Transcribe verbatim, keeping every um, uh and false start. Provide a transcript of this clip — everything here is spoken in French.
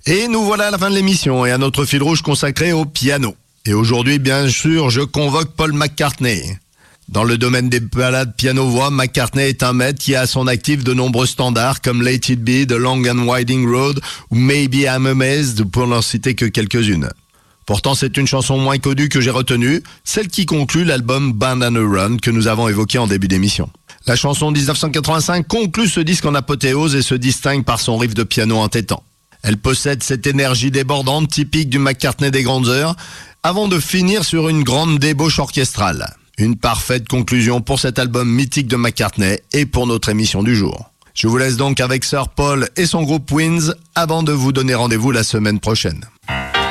Et nous voilà à la fin de l'émission et à notre fil rouge consacré au piano. Et aujourd'hui, bien sûr, je convoque Paul McCartney. Dans le domaine des ballades piano-voix, McCartney est un maître qui a à son actif de nombreux standards comme Let It Be, The Long and Winding Road ou Maybe I'm Amazed, pour n'en citer que quelques-unes. Pourtant, c'est une chanson moins connue que j'ai retenue, celle qui conclut l'album Band on a Run que nous avons évoqué en début d'émission. La chanson dix-neuf cent quatre-vingt-cinq conclut ce disque en apothéose et se distingue par son riff de piano entêtant. Elle possède cette énergie débordante typique du McCartney des grandes heures, avant de finir sur une grande débauche orchestrale. Une parfaite conclusion pour cet album mythique de McCartney et pour notre émission du jour. Je vous laisse donc avec Sir Paul et son groupe Wings avant de vous donner rendez-vous la semaine prochaine.